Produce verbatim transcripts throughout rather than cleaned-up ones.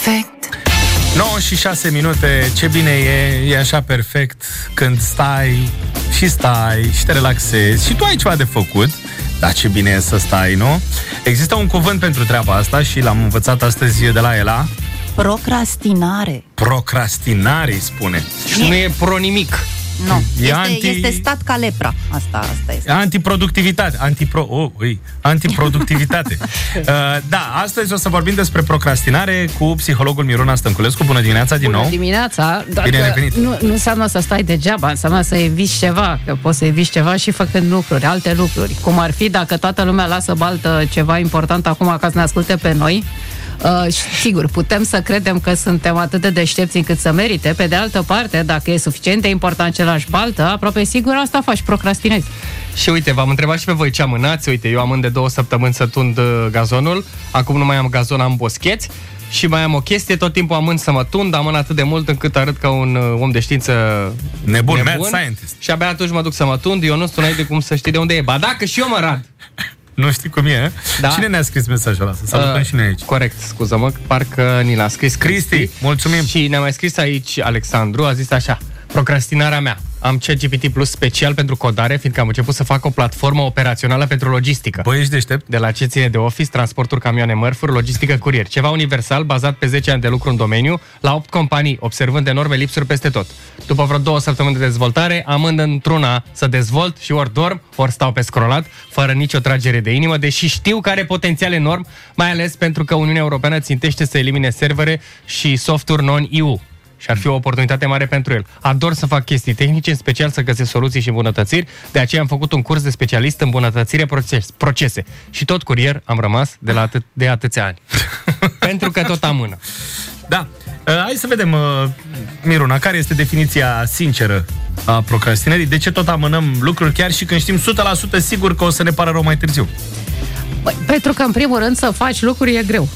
perfect. nouă și șase minute, ce bine e, e așa perfect când stai și stai și te relaxezi și tu ai ceva de făcut, dar ce bine e să stai, nu? Există un cuvânt pentru treaba asta și l-am învățat astăzi de la Ela. Procrastinare. Procrastinare, îi spune. Și nu e pro nimic. Nu, este, anti... este stat ca lepra. Asta, asta este. Antiproductivitate. Antipro... Oh, ui. Antiproductivitate. uh, da, astăzi o să vorbim despre procrastinare cu psihologul Miruna Stănculescu. Bună dimineața din Bună nou. dimineața. Bine ai venit. Nu, nu înseamnă să stai degeaba, înseamnă să eviți ceva, că poți să eviți ceva și făcând lucruri, alte lucruri. Cum ar fi dacă toată lumea lasă baltă ceva important acum ca să ne asculte pe noi. Uh, sigur, putem să credem că suntem atât de deștepți încât să merite. Pe de altă parte, dacă e suficient de important ce lași baltă, aproape sigur asta faci, procrastinezi. Și uite, v-am întrebat și pe voi ce amânați. Uite, eu amân de două săptămâni să tund gazonul. Acum nu mai am gazon, am boscheți. Și mai am o chestie, tot timpul amân să mă tund. Amân atât de mult încât arăt ca un om de știință nebun, nebun. mad scientist. Și abia atunci mă duc să mă tund. Eu nu sunt înainte cum să știi de unde e. Ba da, că și eu mă rad. Nu știi cum e? Da. Cine ne-a scris mesajul ăla? Să salutăm uh, și noi aici. Corect, scuză-mă, parcă ni l-a scris Cristi, mulțumim. Și ne-a mai scris aici Alexandru, a zis așa: procrastinarea mea. Am ChatGPT Plus special pentru codare, fiindcă am început să fac o platformă operațională pentru logistică. Băi, ești deștept? De la ce ține de office, transporturi, camioane, mărfuri, logistică, curier. Ceva universal, bazat pe zece ani de lucru în domeniu, la opt companii, observând enorme lipsuri peste tot. După vreo două săptămâni de dezvoltare, amând într-una să dezvolt și ori dorm, ori stau pe scrollat, fără nicio tragere de inimă, deși știu că are potențial enorm, mai ales pentru că Uniunea Europeană țintește să elimine servere și softuri non-E U. Și ar fi o oportunitate mare pentru el. Ador să fac chestii tehnice, în special să găsesc soluții și îmbunătățiri, de aceea am făcut un curs de specialist în îmbunătățire proces, procese. Și tot curier am rămas de, la atât, de atâția ani. Pentru că tot amână. Da. Uh, hai să vedem, uh, Miruna, care este definiția sinceră a procrastinării? De ce tot amânăm lucruri chiar și când știm o sută la sută sigur că o să ne pară rău mai târziu? Băi, pentru că, în primul rând, să faci lucruri e greu.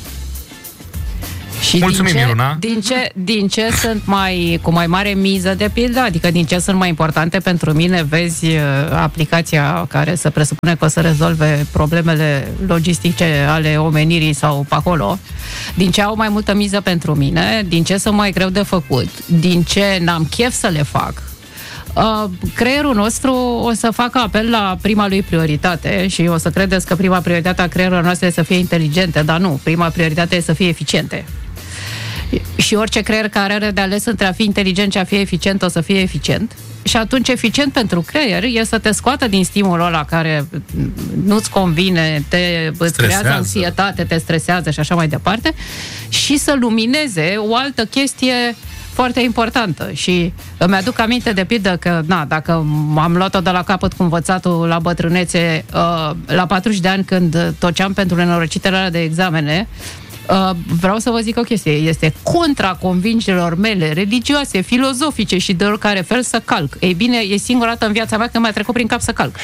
Și mulțumim, din ce, Miruna. Din ce, din ce sunt mai, cu mai mare miză de pildă, adică din ce sunt mai importante pentru mine, vezi aplicația care se presupune că o să rezolve problemele logistice ale omenirii sau pe acolo, din ce au mai multă miză pentru mine, din ce sunt mai greu de făcut, din ce n-am chef să le fac. Uh, creierul nostru o să facă apel la prima lui prioritate și o să credeți că prima prioritate a creierului noastră este să fie inteligente, dar nu, prima prioritate este să fie eficiente. Și orice creier care are de ales între a fi inteligent și a fi eficient, o să fie eficient. Și atunci eficient pentru creier e să te scoată din stimulul ăla care nu-ți convine, te îți creează anxietate, te stresează și așa mai departe, și să lumineze o altă chestie foarte importantă. Și îmi aduc aminte de pildă că, na, dacă am luat-o de la capăt cu învățatul la bătrânețe, uh, la patruzeci de ani, când toceam pentru nenorocitele alea de examene, Uh, vreau să vă zic o chestie. Este contra convingerilor mele religioase, filozofice și de oricare fel să calc. Ei bine, e singura dată în viața mea când mi-a trecut prin cap să calc.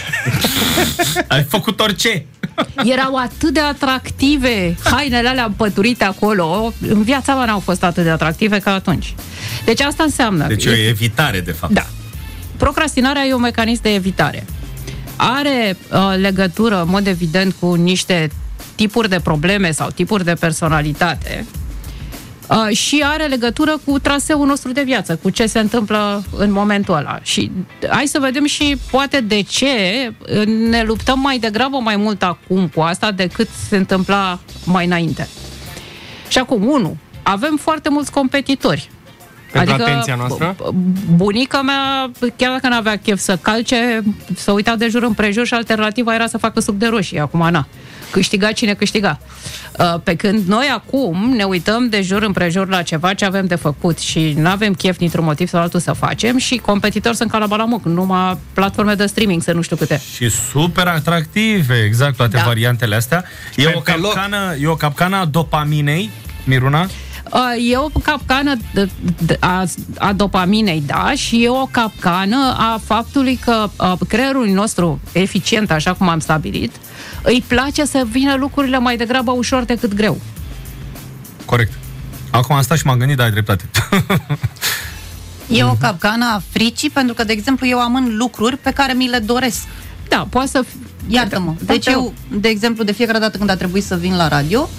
Ai făcut orice. Erau atât de atractive hainele alea împăturite acolo. În viața mea n-au fost atât de atractive ca atunci. Deci asta înseamnă... Deci e o evitare, de fapt. Da. Procrastinarea e un mecanism de evitare. Are uh, legătură, în mod evident, cu niște tipuri de probleme sau tipuri de personalitate uh, și are legătură cu traseul nostru de viață, cu ce se întâmplă în momentul ăla. Și hai să vedem și poate de ce ne luptăm mai degrabă mai mult acum cu asta decât se întâmpla mai înainte. Și acum, unu, avem foarte mulți competitori. Pentru adică atenția noastră? Bunica mea, chiar dacă n-avea chef să calce, să uita de jur împrejur și alternativa era să facă suc de roșii. Acum, na. Câștiga cine câștiga. Pe când noi acum ne uităm de jur împrejur la ceva ce avem de făcut și nu avem chef dintr-un motiv sau altul să facem și competitori sunt ca la balamuc, numai platforme de streaming, să nu știu câte. Și super atractive, exact, toate da. variantele astea. E o, capcană, e o capcană a dopaminei, Miruna? E o capcană a, a dopaminei, da, și e o capcană a faptului că creierul nostru eficient, așa cum am stabilit, îi place să vină lucrurile mai degrabă ușor decât greu. Corect. Acum am stat și m-am gândit, dar ai dreptate. E o capcană a fricii, pentru că, de exemplu, eu amân lucruri pe care mi le doresc. Da, poate să... Iartă-mă. Deci eu, de exemplu, de fiecare dată când a trebuit să vin la radio,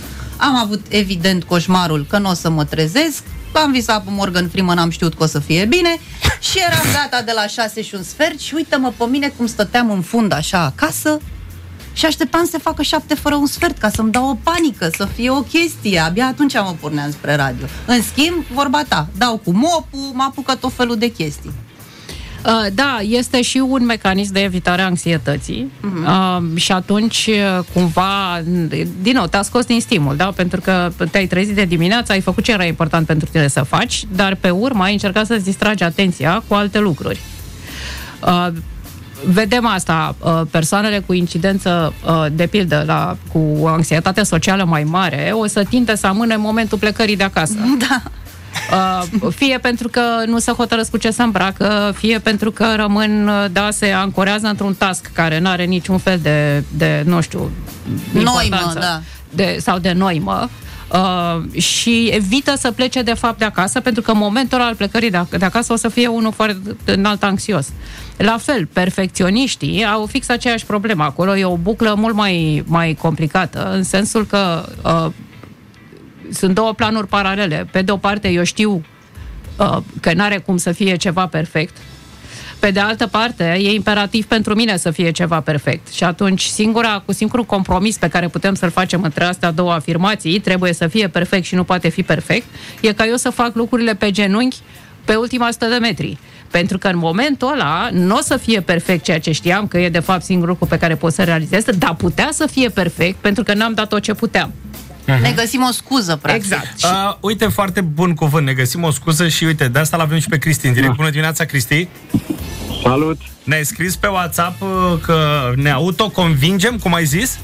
Am avut, evident, coșmarul că nu o să mă trezesc. Am visat pe Morgan Freeman, am știut că o să fie bine. Și eram gata de la șase și un sfert. Și uită-mă pe mine cum stăteam în fund așa acasă și așteptam să se facă șapte fără un sfert ca să-mi dau o panică, să fie o chestie. Abia atunci mă porneam spre radio. În schimb, vorba ta, dau cu mopul, mă apucă tot felul de chestii. Uh, da, este și un mecanism de evitare a anxietății. Uh-huh. uh, și atunci, cumva, din nou, te-a scos din stimul, da? Pentru că te-ai trezit de dimineață, ai făcut ce era important pentru tine să faci, dar pe urmă ai încercat să-ți distragi atenția cu alte lucruri. Uh, Vedem asta, persoanele cu incidență, de pildă, la, cu anxietate socială mai mare, o să tindă să amâne momentul plecării de acasă. Da. Fie pentru că nu se hotărăsc cu ce să îmbracă, fie pentru că rămân, da, se ancorează într-un task care nu are niciun fel de, de nu știu, noimă, da. de, sau de noimă. Uh, și evită să plece de fapt de acasă, pentru că momentul al plecării de, ac- de acasă o să fie unul foarte înalt anxios. La fel, perfecționiștii au fix aceeași problemă. Acolo e o buclă mult mai, mai complicată, în sensul că uh, sunt două planuri paralele. Pe de o parte, eu știu uh, că n-are cum să fie ceva perfect. Pe de altă parte, e imperativ pentru mine să fie ceva perfect. Și atunci, singura, cu singurul compromis pe care putem să-l facem între astea două afirmații, trebuie să fie perfect și nu poate fi perfect, e ca eu să fac lucrurile pe genunchi pe ultima sută de metri. Pentru că în momentul ăla nu o să fie perfect ceea ce știam, că e de fapt singurul lucru pe care pot să realizez, dar putea să fie perfect pentru că n-am dat tot ce puteam. Uh-huh. Ne găsim o scuză, practic. Exact. Uh, uite, foarte bun cuvânt, ne găsim o scuză și uite, de asta l-avem și pe Cristi în direct. Bună dimineața, Cristi! Salut! Ne-ai scris pe WhatsApp că ne autoconvingem, cum ai zis?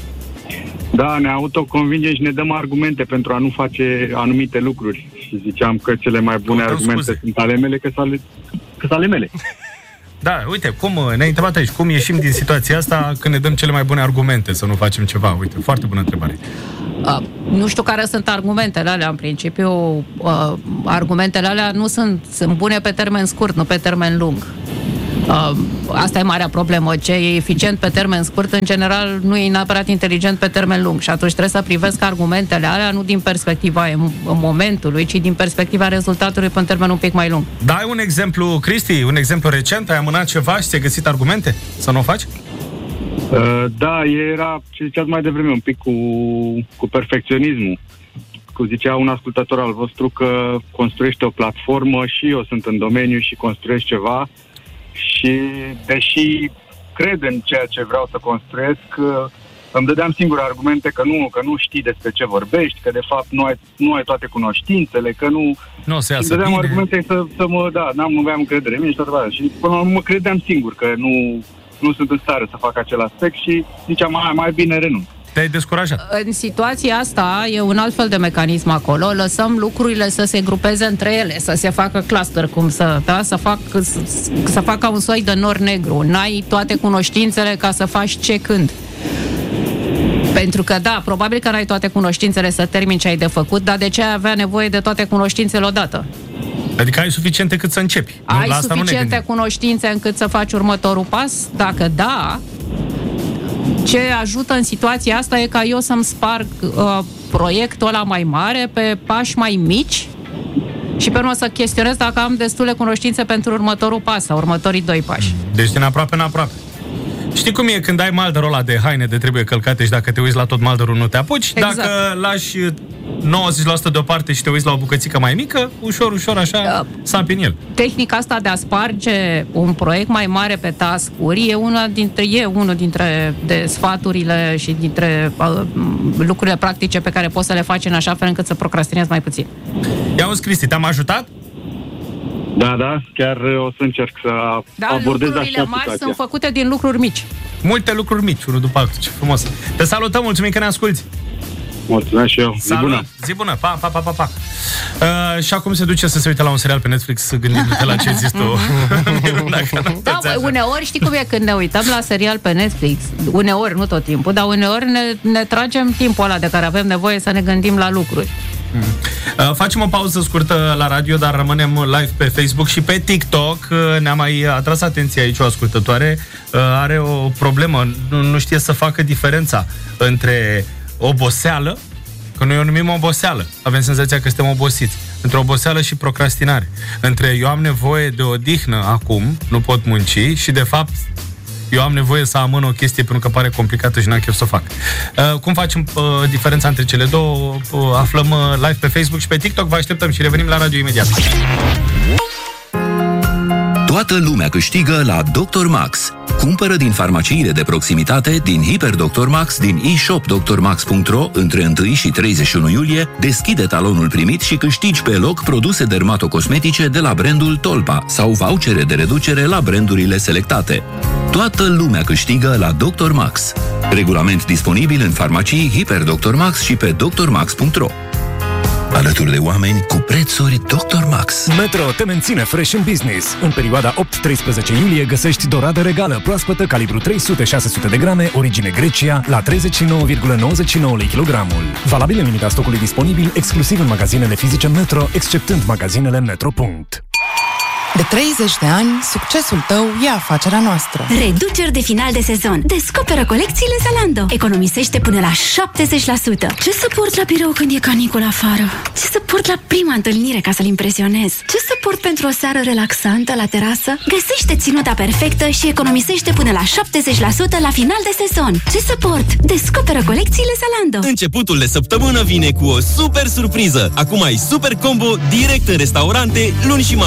Da, ne autoconvingem și ne dăm argumente pentru a nu face anumite lucruri. Și ziceam că cele mai bune Căutăm argumente scuze. sunt ale mele, că sunt ale, că sunt ale mele. Da, uite, cum ne-ai întrebat aici, cum ieșim din situația asta când ne dăm cele mai bune argumente să nu facem ceva? Uite, foarte bună întrebare. Uh, nu știu care sunt argumentele alea, în principiu uh, argumentele alea nu sunt, sunt bune pe termen scurt, nu pe termen lung. Uh, asta e marea problemă. Ce e eficient pe termen scurt, în general, nu e neapărat inteligent pe termen lung. Și atunci trebuie să privesc argumentele alea nu din perspectiva em- momentului, ci din perspectiva rezultatului pe un termen un pic mai lung. Dai un exemplu, Cristi, un exemplu recent, ai amânat ceva și ți-ai găsit argumente să nu o faci? Uh, da, era, ce ziceați mai devreme, un pic cu, cu perfecționismul. Cu zicea un ascultător al vostru că construiește o platformă și eu sunt în domeniu și construiesc ceva și deși cred în ceea ce vreau să construiesc, îmi dădeam singure argumente că nu, că nu știi despre ce vorbești, că de fapt nu ai, nu ai toate cunoștințele, că nu... Nu o să iasă îmi dădeam bine. argumente să, să mă, da, n-am aveam încredere în mine și toată și până la urmă credeam singur că nu, nu sunt în stare să fac acel aspect și ziceam, mai, mai bine renunț. Te-ai descurajat. În situația asta e un alt fel de mecanism acolo. Lăsăm lucrurile să se grupeze între ele, să se facă cluster, cum să, da? să, fac, să, să facă un soi de nor negru. N-ai toate cunoștințele ca să faci ce când. Pentru că, da, probabil că n-ai toate cunoștințele să termini ce ai de făcut, dar de ce ai avea nevoie de toate cunoștințele odată? Adică ai suficiente cât să începi. Ai nu, la asta suficiente cunoștințe încât să faci următorul pas? Dacă da, ce ajută în situația asta e ca eu să-mi sparg uh, proiectul ăla mai mare pe pași mai mici și pe urmă să chestionez dacă am destule cunoștințe pentru următorul pas sau următorii doi pași. Deci din aproape în aproape. Știi cum e când ai malderul ăla de haine de trebuie călcate și dacă te uiți la tot malderul nu te apuci? Exact. Dacă lași nouăzeci la sută deoparte și te uiți la o bucățică mai mică, ușor, ușor, așa, Da. sapi în el. Tehnica asta de a sparge un proiect mai mare pe task-uri e, una dintre, e unul dintre de sfaturile și dintre uh, lucrurile practice pe care poți să le faci în așa fel încât să procrastinezi mai puțin. Ia auzi, Cristi, te-am ajutat? Da, da, chiar o să încerc să Da, abordez lucrurile așa mari situația. sunt făcute din lucruri mici. Multe lucruri mici, unul după altul, ce frumos. Te salutăm, mulțumim că ne asculti. Mulțumesc și eu. Zi Salut. bună. Zi bună, pa, pa, pa, pa, pa. Uh, și acum se duce să se uite la un serial pe Netflix gândindu-te la ce zis tu. Dacă nu Da, te-ți așa. uneori știi cum e când ne uităm la serial pe Netflix, uneori, nu tot timpul, dar uneori ne, ne tragem timpul ăla de care avem nevoie să ne gândim la lucruri. Uh, facem o pauză scurtă la radio, dar rămânem live pe Facebook și pe TikTok. Uh, ne-a mai atras atenția aici o ascultătoare. Uh, are o problemă, nu, nu știe să facă diferența între oboseală că noi o numim oboseală. Avem senzația că suntem obosiți. Între oboseală și procrastinare. Între eu am nevoie de odihnă acum, nu pot munci, și de fapt eu am nevoie să amân o chestie pentru că pare complicată și n-am chef să o fac. Uh, cum facem uh, diferența între cele două? Uh, aflăm uh, live pe Facebook și pe TikTok. Vă așteptăm și revenim la radio imediat. Toată lumea câștigă la doctor Max. Cumpără din farmaciile de proximitate, din Hiper doctor Max, din e-shop doctor max punct ro între întâi și treizeci și unu iulie, deschide talonul primit și câștigi pe loc produse dermatocosmetice de la brandul Tolpa sau vouchere de reducere la brandurile selectate. Toată lumea câștigă la doctor Max. Regulament disponibil în farmacii Hiper doctor Max și pe doctor max punct ro. Alături de oameni cu prețuri doctor Max. Metro te menține fresh în business. În perioada opt treisprezece iulie găsești doradă regală proaspătă calibru trei sute șase sute de grame, origine Grecia, la treizeci și nouă virgulă nouăzeci și nouă lei kilogramul. Valabil în limita stocului disponibil, exclusiv în magazinele fizice Metro, exceptând magazinele Metro. De treizeci de ani, succesul tău e afacerea noastră. Reduceri de final de sezon. Descoperă colecțiile Zalando. Economisește până la șaptezeci la sută. Ce să port la birou când e canicul afară? Ce să port la prima întâlnire ca să-l impresionez? Ce să port pentru o seară relaxantă la terasă? Găsește ținuta perfectă și economisește până la șaptezeci la sută la final de sezon. Ce să port? Descoperă colecțiile Zalando. Începutul de săptămână vine cu o super surpriză. Acum ai super combo direct în restaurante, luni și marți.